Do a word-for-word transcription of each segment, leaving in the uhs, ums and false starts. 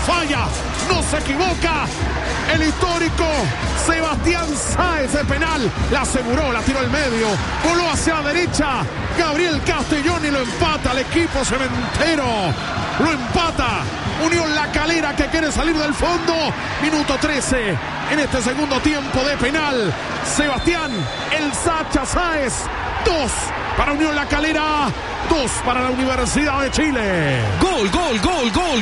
falla, no se equivoca. El histórico Sebastián Sáez de penal. La aseguró, la tiró al medio. Voló hacia la derecha. Gabriel Castellón y lo empata el equipo cementero. Lo empata Unión La Calera, que quiere salir del fondo. Minuto trece en este segundo tiempo de penal. Sebastián El Sacha Sáez. Dos para Unión La Calera. Dos para la Universidad de Chile. Gol, gol, gol, gol,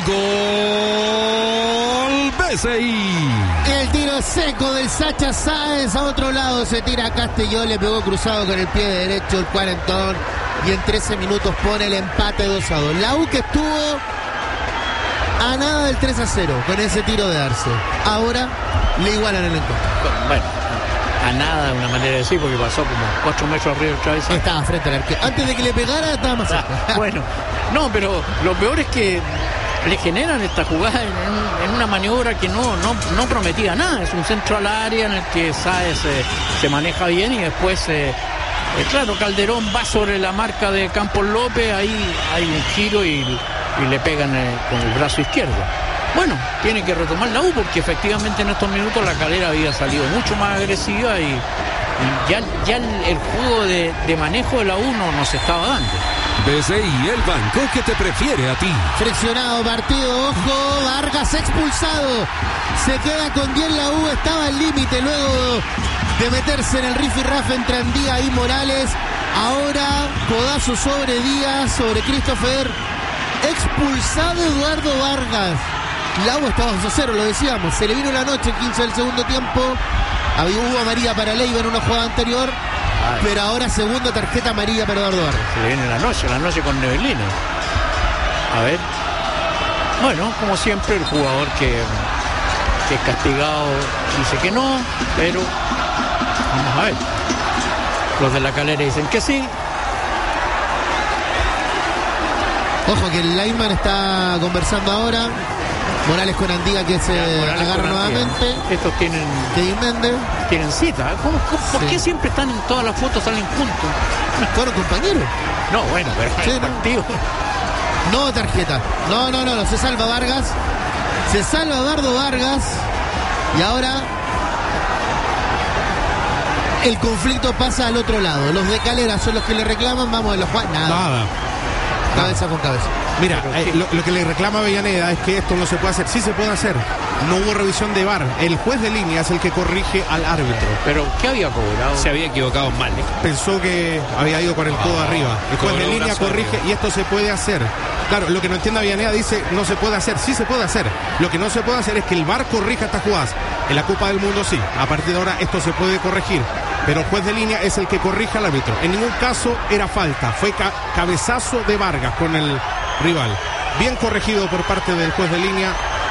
gol. B C I. El tiro seco del Sacha Sáez. A otro lado se tira Castellón. Le pegó cruzado con el pie derecho el cuarentón. Y en trece minutos pone el empate dos a dos. La U que estuvo a nada del tres a cero con ese tiro de Arce. Ahora le igualan el encuentro. Bueno, a nada, una manera de decir, porque pasó como cuatro metros arriba del travesaño. Estaba frente al arquero. Antes de que le pegara, estaba más cerca. Bueno, no, pero lo peor es que le generan esta jugada en, en una maniobra que no, no, no prometía nada. Es un centro al área en el que Sáez eh, se maneja bien y después, eh, eh, claro, Calderón va sobre la marca de Campos López, ahí hay un giro y, y le pegan eh, con el brazo izquierdo. Bueno, tiene que retomar la U porque efectivamente en estos minutos La Calera había salido mucho más agresiva y, y ya, ya el, el juego de, de manejo de la U no nos estaba dando. B C I, el banco que te prefiere a ti. Friccionado partido, ojo, Vargas expulsado. Se queda con diez la U, estaba al límite luego de meterse en el rifirrafe entre Andía y Morales. Ahora codazo sobre Díaz, sobre Christopher. Expulsado Eduardo Vargas. La U estaba dos a cero, lo decíamos. Se le vino la noche, quince del segundo tiempo. Había hubo amarilla para Leiva en una jugada anterior. Ay. Pero ahora segunda tarjeta amarilla para Eduardo Vargas. Se le viene la noche, la noche con Nebelina. A ver. Bueno, como siempre, el jugador que, que es castigado dice que no, pero vamos a ver. Los de La Calera dicen que sí. Ojo que el lineman está conversando ahora. Morales con Andía que se ya, agarra nuevamente. Estos tienen Kevin Méndez. Tienen cita. ¿Cómo, cómo, ¿Por sí. qué siempre están en todas las fotos, salen juntos? Fueron compañeros. No, bueno, pero sí, el partido. No. no tarjeta. No, no, no, no. Se salva Vargas. Se salva Eduardo Vargas. Y ahora el conflicto pasa al otro lado. Los de Calera son los que le reclaman. Vamos a los Juan. Nada. Nada. Cabeza con cabeza. Mira, eh, lo, lo que le reclama Avellaneda es que esto no se puede hacer. Sí se puede hacer. No hubo revisión de V A R. El juez de línea es el que corrige al árbitro. Pero ¿qué había cobrado? Se había equivocado mal. ¿eh? Pensó que había ido con el codo ah, arriba. El juez de línea corrige y esto se puede hacer. Claro, lo que no entiende Avellaneda dice no se puede hacer. Sí se puede hacer. Lo que no se puede hacer es que el V A R corrija estas jugadas. En la Copa del Mundo sí. A partir de ahora esto se puede corregir. Pero el juez de línea es el que corrige al árbitro. En ningún caso era falta. Fue ca- cabezazo de Vargas con el rival. Bien corregido por parte del juez de línea.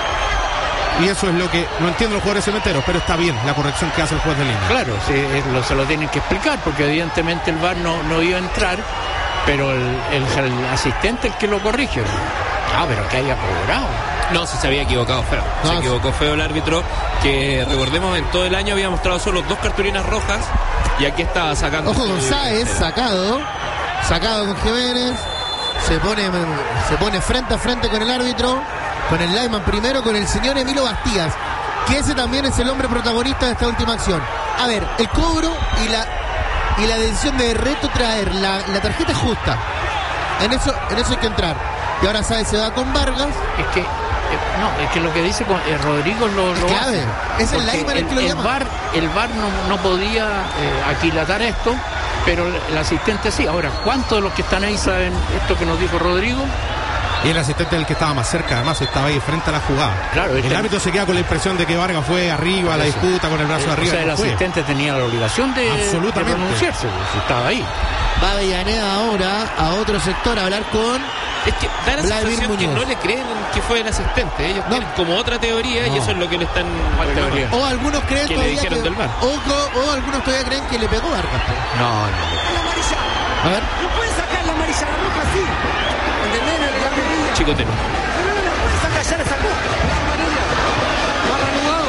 Y eso es lo que no entienden los jugadores cementeros, pero está bien la corrección que hace el juez de línea. Claro, sí, es, lo, se lo tienen que explicar, porque evidentemente el V A R no, no iba a entrar, pero el, el, el asistente el que lo corrige. Ah, pero que haya cobrado. No, si se había equivocado feo. Se no, equivocó feo el árbitro, que recordemos en todo el año había mostrado solo dos cartulinas rojas y aquí estaba sacando. Ojo con Sáez, sacado, sacado con Jiménez, se pone, se pone frente a frente con el árbitro, con el lineman primero, con el señor Emilio Bastías, que ese también es el hombre protagonista de esta última acción. A ver, el cobro y la y la decisión de retrotraer la, la tarjeta es justa. En eso, en eso hay que entrar. Y ahora Sáez se va con Vargas. Es que No, es que lo que dice con, eh, Rodrigo lo, es lo clave. hace. Es el lineman el que lo el llama. V A R, el V A R no, no podía eh, aquilatar esto, pero el, el asistente sí. Ahora, ¿cuántos de los que están ahí saben esto que nos dijo Rodrigo? Y el asistente del que estaba más cerca, además estaba ahí frente a la jugada. Claro, el este... árbitro se queda con la impresión de que Vargas fue arriba a la disputa con el brazo eh, arriba. O sea, el no asistente fue. tenía la obligación de, de pronunciarse, pues, estaba ahí. Va Avellaneda ahora a otro sector a hablar con Es que da la Vladimir sensación Muñoz. que no le creen que fue el asistente. Ellos no. tienen como otra teoría no. y eso es lo que le están... teoría? O algunos creen que todavía le dijeron que, del V A R. O, o algunos todavía creen que le pegó Vargas. No, no. La amarilla. A ver. No puede sacar la amarilla, la roja sí. ¿Entendés? La amarilla. Chicotero. No, no, no, puede sacar, ya la sacó.